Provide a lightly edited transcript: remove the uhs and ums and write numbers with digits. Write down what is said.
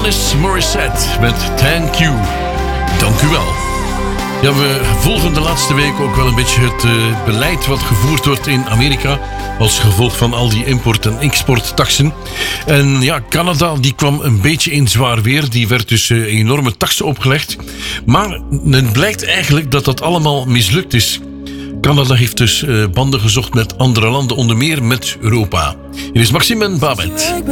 Alanis Morissette met Thank You. Dank u wel. Ja, we volgen de laatste week ook wel een beetje het beleid wat gevoerd wordt in Amerika als gevolg van al die import- en exporttaxen. En ja, Canada die kwam een beetje in zwaar weer. Die werd dus enorme taxen opgelegd. Maar het blijkt eigenlijk dat dat allemaal mislukt is. Canada heeft dus banden gezocht met andere landen, onder meer met Europa. Hier is Maxime en Babette.